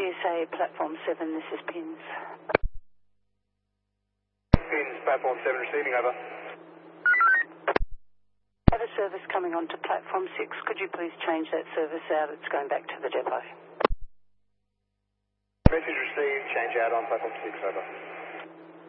CSA Platform 7, this is Pins. Pins, Platform 7 receiving, over. I have a service coming on to Platform 6. Could you please change that service out? It's going back to the depot. Message received, change out on Platform 6, over.